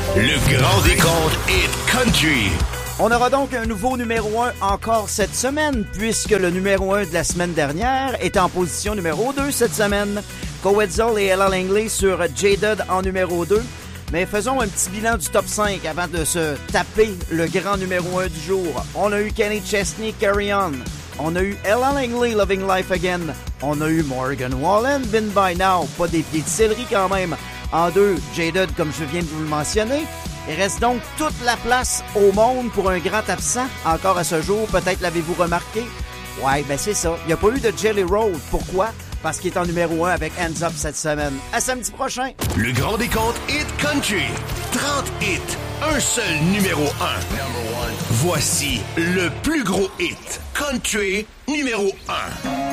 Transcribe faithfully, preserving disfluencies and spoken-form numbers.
Le Grand Décompte Hit Country. On aura donc un nouveau numéro un encore cette semaine, puisque le numéro un de la semaine dernière est en position numéro deux cette semaine. Coetzel et Ella Langley sur J-Dud en numéro deux. Mais faisons un petit bilan du top cinq avant de se taper le grand numéro un du jour. On a eu Kenny Chesney, Carry On. On a eu Ella Langley, Loving Life Again. On a eu Morgan Wallen, Been By Now. Pas des pieds de céleri quand même. En deux, J-Dud, comme je viens de vous le mentionner. Il reste donc toute la place au monde pour un grand absent, encore à ce jour. Peut-être l'avez-vous remarqué? Ouais, ben c'est ça. Il n'y a pas eu de Jelly Roll. Pourquoi? Parce qu'il est en numéro un avec Hands Up cette semaine. À samedi prochain! Le Grand Décompte Hit Country. trente hits. Un seul numéro un. Voici le plus gros hit. Country numéro un.